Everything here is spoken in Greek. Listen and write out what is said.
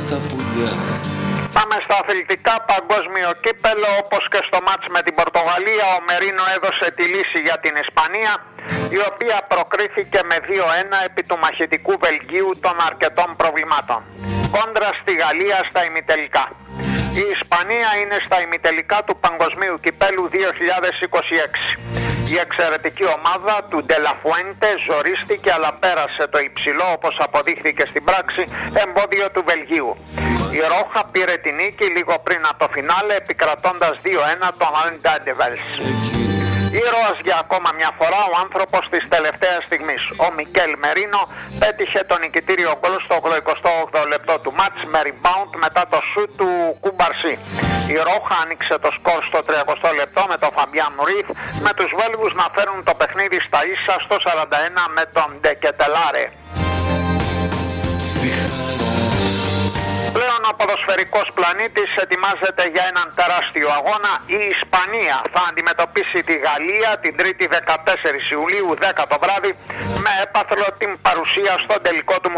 τα πουλιά. Πάμε στα αθλητικά. Παγκόσμιο κύπελο. Όπως και στο μάτς με την Πορτογαλία, ο Μερίνο έδωσε τη λύση για την Ισπανία, η οποία προκρίθηκε με 2-1 επί του μαχητικού Βελγίου των αρκετών προβλημάτων. Κόντρα στη Γαλλία στα ημιτελικά. Η Ισπανία είναι στα ημιτελικά του Παγκοσμίου Κυπέλου 2026. Η εξαιρετική ομάδα του Ντελαφουέντε ζορίστηκε, αλλά πέρασε το υψηλό, όπως αποδείχθηκε στην πράξη, εμπόδιο του Βελγίου. Η Ρόχα πήρε την νίκη λίγο πριν από το φινάλε, επικρατώντας 2-1 τον Αντάντεβελς. Ήρωας για ακόμα μια φορά ο άνθρωπος της τελευταίας στιγμής. Ο Μικέλ Μερίνο πέτυχε το νικητήριο γκολ στο 88ο λεπτό του μάτς με rebound μετά το σουτ του Κουμπαρσί. Η Ρόχα άνοιξε το σκορ στο 30ο λεπτό με τον Φαμπιάν Ρουίθ, με τους Βέλγους να φέρουν το παιχνίδι στα ίσα στο 41 με τον Ντεκετελάρε. Πλέον ο ποδοσφαιρικός πλανήτης ετοιμάζεται για έναν τεράστιο αγώνα. Η Ισπανία θα αντιμετωπίσει τη Γαλλία την 3η 14 Ιουλίου 10 το βράδυ, με έπαθλο την παρουσία στον τελικό του